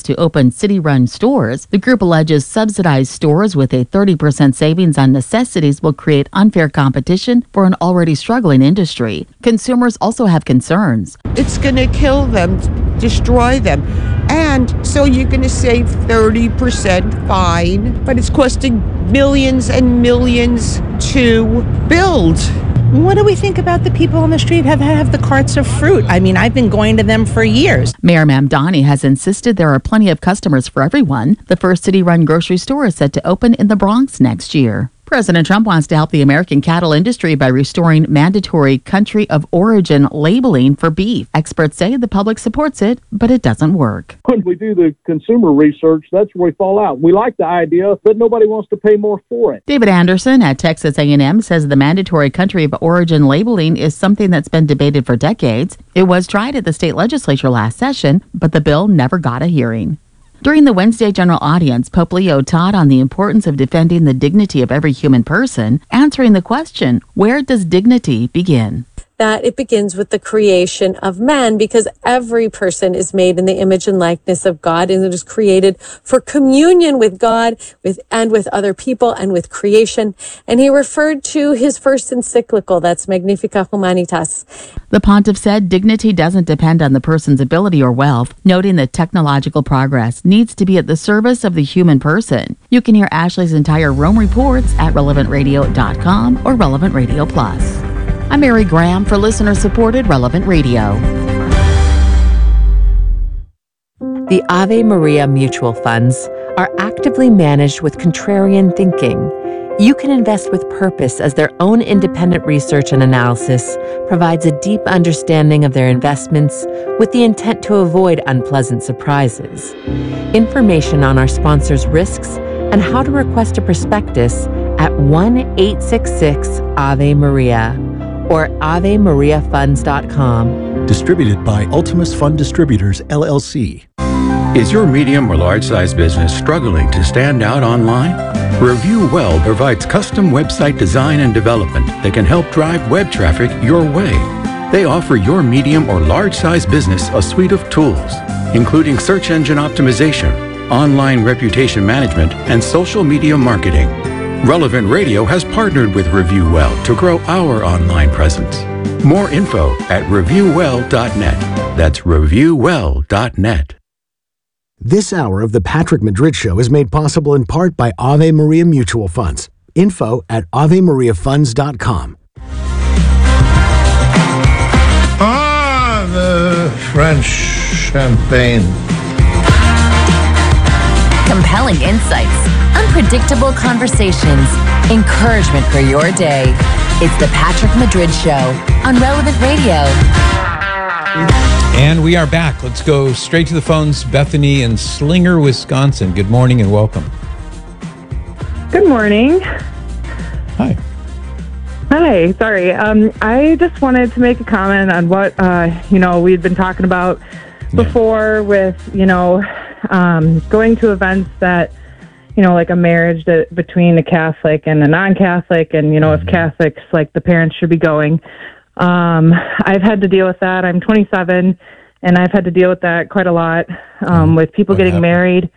to open city-run stores. The group alleges subsidized stores with a 30% savings on necessities will create unfair competition for an already struggling industry. Consumers also have concerns. It's going to kill them, destroy them. And so you're going to save 30% fine, but it's costing millions and millions to build. What do we think about the people on the street have the carts of fruit? I mean, I've been going to them for years. Mayor Mamdani has insisted there are plenty of customers for everyone. The first city-run grocery store is set to open in the Bronx next year. President Trump wants to help the American cattle industry by restoring mandatory country of origin labeling for beef. Experts say the public supports it, but it doesn't work. When we do the consumer research, that's where we fall out. We like the idea, but nobody wants to pay more for it. David Anderson at Texas A&M says the mandatory country of origin labeling is something that's been debated for decades. It was tried at the state legislature last session, but the bill never got a hearing. During the Wednesday general audience, Pope Leo taught on the importance of defending the dignity of every human person, answering the question, where does dignity begin? That it begins with the creation of man, because every person is made in the image and likeness of God, and it is created for communion with God, with other people, and with creation. And he referred to his first encyclical, that's Magnificat Humanitas. The pontiff said dignity doesn't depend on the person's ability or wealth, noting that technological progress needs to be at the service of the human person. You can hear Ashley's entire Rome reports at relevantradio.com or Relevant Radio Plus. I'm Mary Graham for listener-supported Relevant Radio. The Ave Maria mutual funds are actively managed with contrarian thinking. You can invest with purpose as their own independent research and analysis provides a deep understanding of their investments with the intent to avoid unpleasant surprises. Information on our sponsors' risks and how to request a prospectus at 1-866-AVE-MARIA or AveMariaFunds.com. Distributed by Ultimus Fund Distributors, LLC. Is your medium or large-sized business struggling to stand out online? Review Well provides custom website design and development that can help drive web traffic your way. They offer your medium or large-sized business a suite of tools, including search engine optimization, online reputation management, and social media marketing. Relevant Radio has partnered with Review Well to grow our online presence. More info at reviewwell.net. That's reviewwell.net. This hour of the Patrick Madrid Show is made possible in part by Ave Maria Mutual Funds. Info at AveMariaFunds.com. Ah, the French champagne. Compelling insights, unpredictable conversations, encouragement for your day. It's the Patrick Madrid Show on Relevant Radio. And we are back. Let's go straight to the phones. Bethany in Slinger, Wisconsin. Good morning and welcome. Good morning. Hi. Hi. Sorry. I just wanted to make a comment on what, we'd been talking about before with, going to events that, like a marriage between a Catholic and a non-Catholic, and, if Catholics, like, the parents should be going. I've had to deal with that. I'm 27, and I've had to deal with that quite a lot, with people getting married.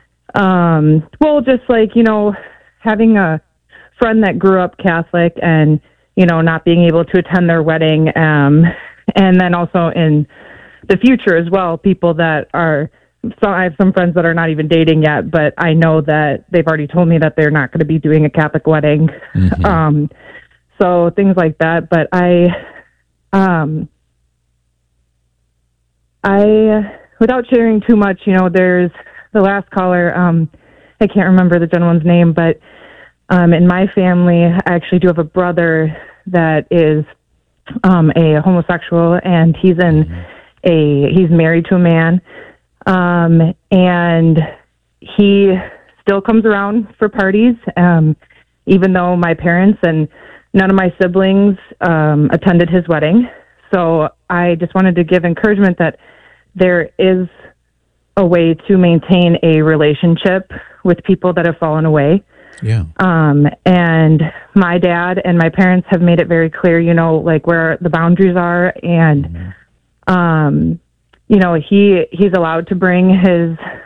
Just like, having a friend that grew up Catholic and, not being able to attend their wedding. And then also in the future as well, people that are, so I have some friends that are not even dating yet, but I know that they've already told me that they're not going to be doing a Catholic wedding. Mm-hmm. So things like that. But without sharing too much, there's the last caller, I can't remember the gentleman's name, but in my family, I actually do have a brother that is a homosexual, and he's married to a man, and he still comes around for parties, even though my parents and none of my siblings attended his wedding. So I just wanted to give encouragement that there is a way to maintain a relationship with people that have fallen away. Yeah. And my dad and my parents have made it very clear, like where the boundaries are. And, he's allowed to bring his